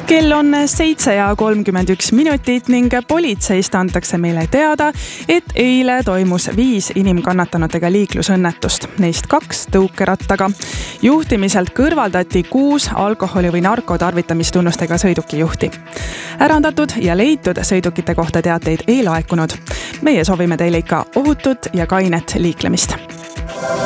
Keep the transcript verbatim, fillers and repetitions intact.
Kell on seitse ja kolmkümmend üks minutit ning politseist antakse meile teada, et eile toimus viis inimkannatanutega liiklusõnnetust, neist kaks tõukerattaga. Juhtimiselt kõrvaldati kuus alkoholi või narkotarvitamistunnustega sõidukijuhti. Ärandatud ja leitud sõidukite kohta teateid ei laekunud. Meie soovime teile ikka ohutut ja kainet liiklemist.